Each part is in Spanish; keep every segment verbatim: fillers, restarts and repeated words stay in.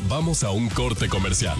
Vamos a un corte comercial.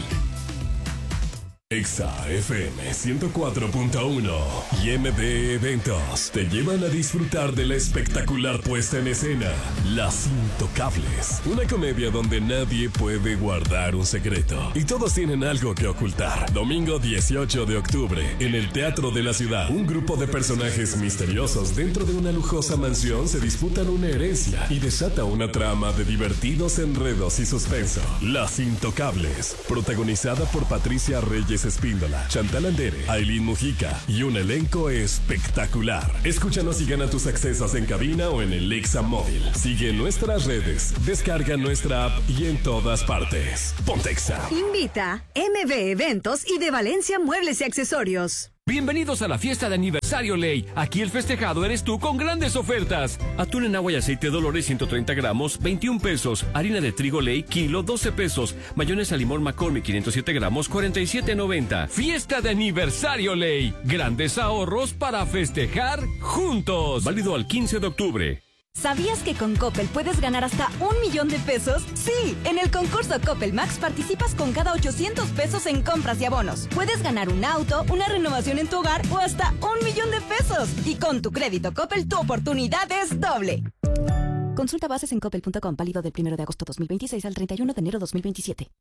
Exa F M ciento cuatro punto uno y M D Eventos te llevan a disfrutar de la espectacular puesta en escena Las Intocables, una comedia donde nadie puede guardar un secreto y todos tienen algo que ocultar. Domingo dieciocho de octubre, en el Teatro de la Ciudad, un grupo de personajes misteriosos dentro de una lujosa mansión se disputan una herencia y desata una trama de divertidos enredos y suspenso. Las Intocables, protagonizada por Patricia Reyes Espíndola, Chantal Andere, Ailín Mujica y un elenco espectacular. Escúchanos y gana tus accesos en cabina o en el Exa móvil. Sigue nuestras redes, descarga nuestra app y en todas partes. Ponte Exa. Invita M B Eventos y de Valencia Muebles y Accesorios. Bienvenidos a la fiesta de aniversario Ley. Aquí el festejado eres tú con grandes ofertas. Atún en agua y aceite Dolores ciento treinta gramos, veintiún pesos. Harina de trigo Ley, kilo, doce pesos. Mayonesa limón McCormick, quinientos siete gramos, cuarenta y siete noventa. Fiesta de aniversario Ley. Grandes ahorros para festejar juntos. Válido al quince de octubre. ¿Sabías que con Coppel puedes ganar hasta un millón de pesos? Sí, en el concurso Coppel Max participas con cada ochocientos pesos en compras y abonos. Puedes ganar un auto, una renovación en tu hogar o hasta un millón de pesos. Y con tu crédito Coppel, tu oportunidad es doble. Consulta bases en coppel punto com, válido del primero de agosto dos mil veintiséis al treinta y uno de enero dos mil veintisiete.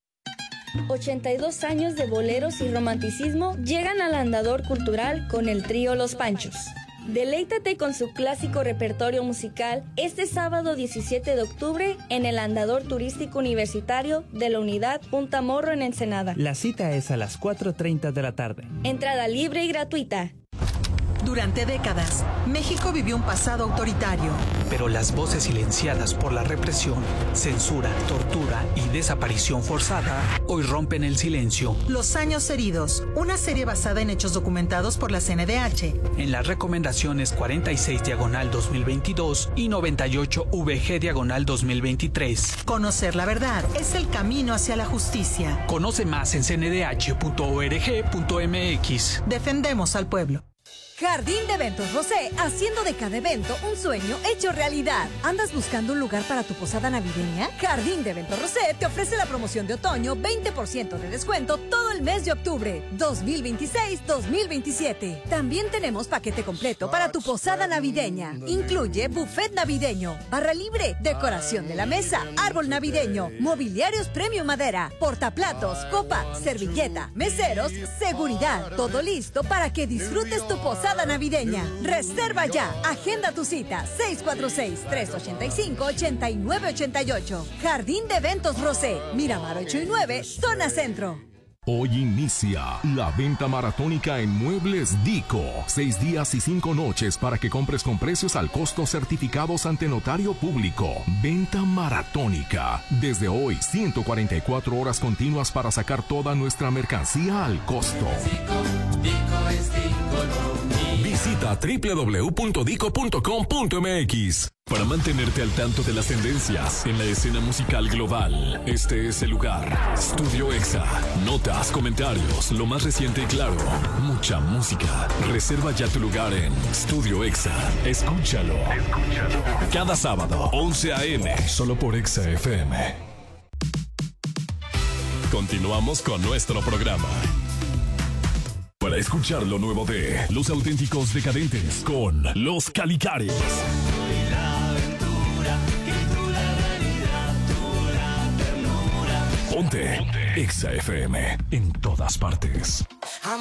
ochenta y dos años de boleros y romanticismo llegan al Andador Cultural con el trío Los Panchos. Deleítate con su clásico repertorio musical este sábado diecisiete de octubre en el Andador Turístico Universitario de la Unidad Punta Morro en Ensenada. La cita es a las cuatro treinta de la tarde. Entrada libre y gratuita. Durante décadas, México vivió un pasado autoritario. Pero las voces silenciadas por la represión, censura, tortura y desaparición forzada hoy rompen el silencio. Los años heridos, una serie basada en hechos documentados por la C N D H. En las recomendaciones cuarenta y seis diagonal dos mil veintidós y noventa y ocho V G diagonal dos mil veintitrés. Conocer la verdad es el camino hacia la justicia. Conoce más en c n d h punto org punto m x. Defendemos al pueblo. Jardín de Eventos Rosé, haciendo de cada evento un sueño hecho realidad. ¿Andas buscando un lugar para tu posada navideña? Jardín de Eventos Rosé te ofrece la promoción de otoño, veinte por ciento de descuento todo el mes de octubre, dos mil veintiséis dos mil veintisiete. También tenemos paquete completo para tu posada navideña. Incluye buffet navideño, barra libre, decoración de la mesa, árbol navideño, mobiliarios premium madera, portaplatos, copa, servilleta, meseros, seguridad. Todo listo para que disfrutes tu posada navideña. Reserva ya. Agenda tu cita seis cuatro seis, tres ocho cinco, ocho nueve ocho ocho. Jardín de Eventos Rosé, Miramar ocho y nueve, Zona Centro. Hoy inicia la venta maratónica en Muebles Dico. Seis días y cinco noches para que compres con precios al costo certificados ante notario público. Venta maratónica. Desde hoy, ciento cuarenta y cuatro horas continuas para sacar toda nuestra mercancía al costo. Visita doble u doble u doble u punto dico punto com punto m x para mantenerte al tanto de las tendencias en la escena musical global. Este es el lugar. Estudio Exa. Notas, comentarios, lo más reciente y claro. Mucha música. Reserva ya tu lugar en Estudio Exa. Escúchalo. Escúchalo. Cada sábado, once a eme Solo por Exa F M. Continuamos con nuestro programa. Para escuchar lo nuevo de Los Auténticos Decadentes con Los Calicares. Ponte Exa F M en todas partes.